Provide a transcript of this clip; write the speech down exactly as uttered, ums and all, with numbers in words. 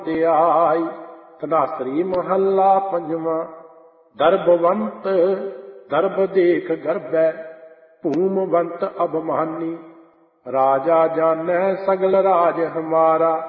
ਤੇ ਆਈ। ਧਨਾਸਰੀ ਮਹੱਲਾ ਪੰਜਵਾਂ। ਦਰਬਵੰਤ ਦਰਬ ਦੇਖ ਗਰਬੈ, ਭੂਮਵੰਤ ਅਭਮਾਨੀ। ਰਾਜਾ ਜਾਨੈ ਸਗਲ ਰਾਜ ਹਮਾਰਾ,